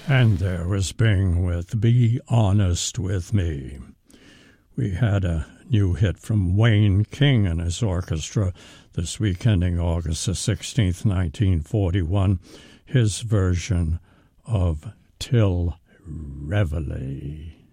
And there was Bing with Be Honest With Me. We had a new hit from Wayne King and his orchestra this week ending August the 16th, 1941, his version of Till Reveille.